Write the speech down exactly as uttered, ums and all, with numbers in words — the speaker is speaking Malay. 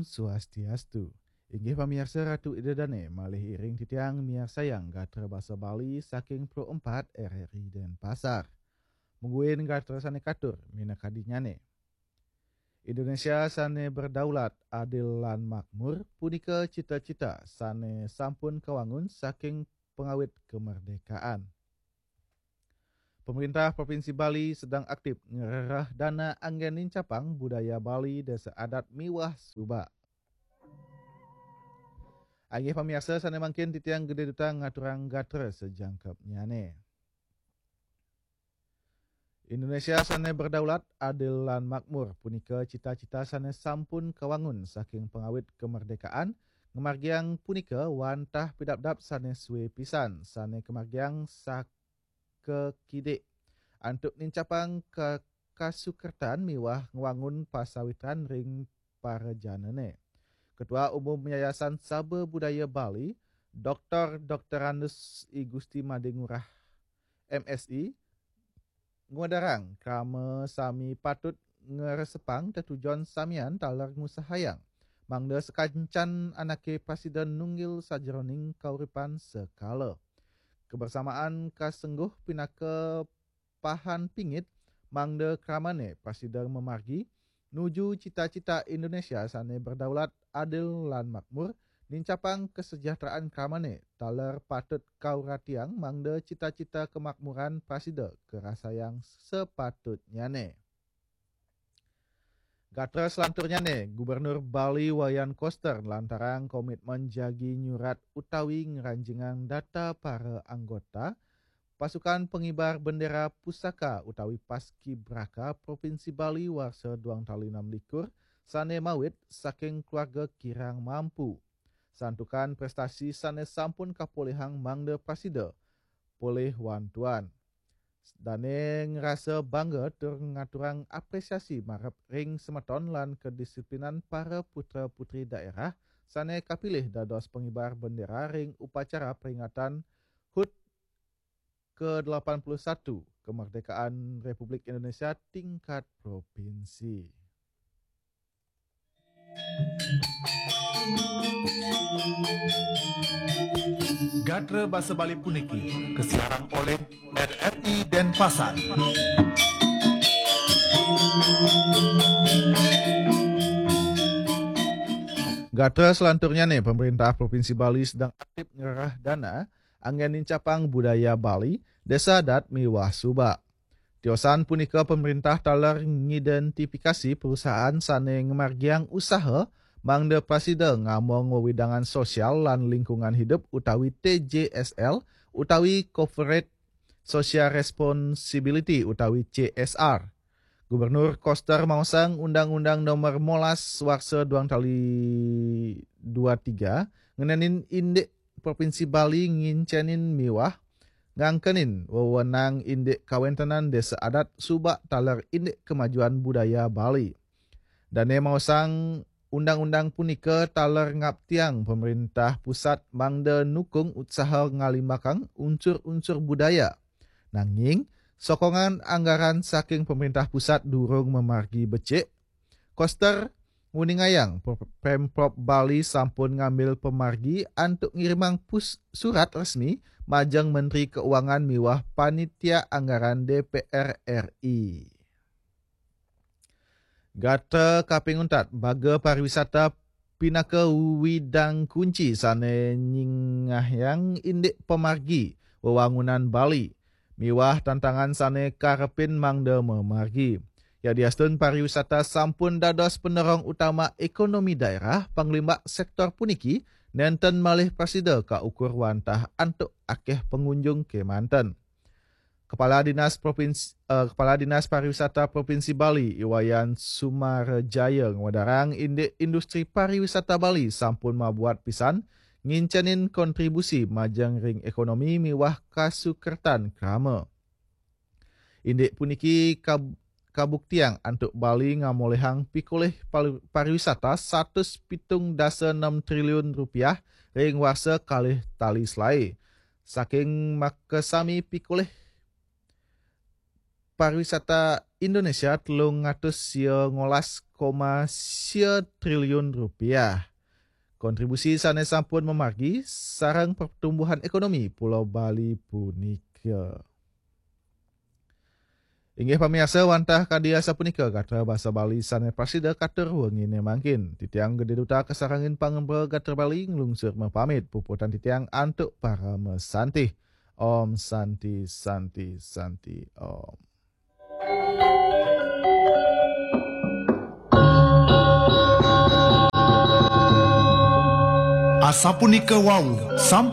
Om Swastiastu. Inggih pamirsa Ratu Ida Dane malih iring titiang miar sayang gatra basa Bali saking Pro empat R R I Denpasar. Mungguin gatra sane katur minakadinyane. Indonesia sane berdaulat, adil lan makmur, punika cita-cita sane sampun kawangun saking pengawit kemerdekaan. Pemerintah Provinsi Bali sedang aktif ngererah dana anggen nincapang budaya Bali desa adat miwah subak. Agih pamirsa sane mangkin titiang gede duta ngaturang gatra sejangkep nyane. Indonesia sane berdaulat, adil lan makmur, punika cita-cita sane sampun kawangun saking pengawit kemerdekaan, ngemargiang punika wantah pidap-dap sane suwe pisan, sane kemargiang sak kekidik antuk nincapang ke kasukertan miwah ngwangun pasawitran ring para janane. Ketua Umum Yayasan Saba Budaya Bali, Doktor Doktorandus I Gusti Madengurah M Si, nguadarang kama sami patut ngeresepang tetujuan samian talar ngusahayang mangda sekancan anake presiden nunggil sajroning kauripan sekala. Kebersamaan kasengguh pinaka pahan pingit mangda kramane presiden memargi nuju cita-cita Indonesia sane berdaulat, adil lan makmur, nincapang kesejahteraan kramane taler patut kauratiang mangda cita-cita kemakmuran presiden kerasa yang sepatutnya ne. Gatra selanturnya ne, Gubernur Bali Wayan Koster lantaran komitmen jagi nyurat utawi ngeranjengan data para anggota pasukan pengibar bendera pusaka utawi Paskibraka Provinsi Bali warsa duang tali enam likur sane mawit saking keluarga kirang mampu. Santukan prestasi sane sampun kapolehang mangda presida poleh wantuan. Dane ngerasa bangga tur ngaturang apresiasi marep ring semeton lan kedisiplinan para putra-putri daerah sane kapilih dados pengibar bendera ring upacara peringatan H U T ke delapan puluh satu Kemerdekaan Republik Indonesia tingkat provinsi. Gatra Basa Bali puniki kesiaran oleh R R I Denpasar. Gatra selanturnya nih, pemerintah Provinsi Bali sedang aktif ngerah dana anggen nincapang budaya Bali desa adat miwah subak. Tiosan punika pemerintah taler ngidentifikasi perusahaan sane ngemargiang usaha mangda presiden ngamong wewidangan sosial lan lingkungan hidup utawi T J S L utawi Corporate Social Responsibility utawi C S R. Gubernur Koster mausang Undang-Undang Nomor Molas Warsa Duang Tali dua puluh tiga ngenenin indik Provinsi Bali ngincenin miwah ngangkenin wewenang indik kawentenan desa adat subak taler indik kemajuan budaya Bali. Dane mausang undang-undang punika taler ngaptiang pemerintah pusat mangda nukung usaha ngalimbakang unsur-unsur budaya. Nanging sokongan anggaran saking pemerintah pusat durung memargi becik. Koster nguningayang Pemprov Bali sampun ngambil pemargi antuk ngirimang pus surat resmi majeng Menteri Keuangan miwah Panitia Anggaran D P R R I. Gatra kaping untat baga pariwisata pinaka widang kunci sane nyingahyang indik pemargi wewangunan Bali miwah tantangan sane karepin mangda memargi. Ya diastun pariwisata sampun dados penerong utama ekonomi daerah panglimbak sektor puniki nenten malih presida ka ukur wantah antuk akeh pengunjung kemanten. Kepala Dinas Provinsi uh, Kepala Dinas Pariwisata Provinsi Bali Iwayan Sumarejaya ngwadarang indik industri pariwisata Bali sampun mabuat pisan ngincenin kontribusi majeng ring ekonomi miwah kasukertan krama. Indik puniki kab kabuktiang antuk Bali ngamolehang pikoleh pariwisata satus pitung dasa enam triliun rupiah ring warsa kalih tali selai. Saking makasami pikoleh pariwisata Indonesia telung ngatus sia ngolas koma sia triliun rupiah. Kontribusi sanes sampun memargi sarang pertumbuhan ekonomi Pulau Bali punika. Inggih pamirsa wantah kadia sapunika Gatra Basa Bali sanes prasida katur wengine mangkin. Titiang gede duta kesarangin pangemba Gatra Bali nglungsur mepamit puputan titiang antuk para mesantih. Om Santi Santi Santi Om. Asapunika wau sampai